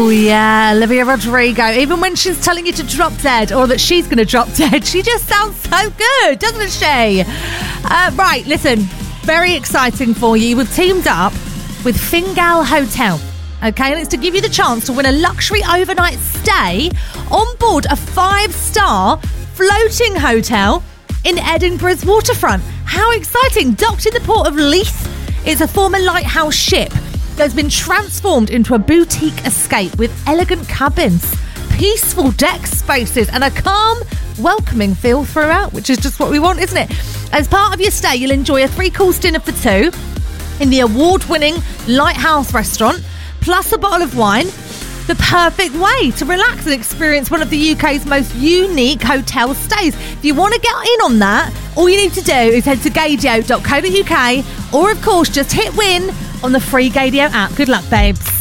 Oh, yeah, Olivia Rodrigo. Even when she's telling you to drop dead or that she's going to drop dead, she just sounds so good, doesn't she? Right, listen, very exciting for you. We've teamed up with Fingal Hotel. Okay, and it's to give you the chance to win a luxury overnight stay on board a 5-star floating hotel in Edinburgh's waterfront. How exciting! Docked in the port of Leith, it's a former lighthouse ship that's been transformed into a boutique escape with elegant cabins, peaceful deck spaces, and a calm, welcoming feel throughout, which is just what we want, isn't it? As part of your stay, you'll enjoy a 3-course dinner for 2 in the award-winning Lighthouse restaurant, plus a bottle of wine. The perfect way to relax and experience one of the UK's most unique hotel stays. If you want to get in on that, all you need to do is head to gadio.co.uk or, of course, just hit win on the free Gadio app. Good luck, babes.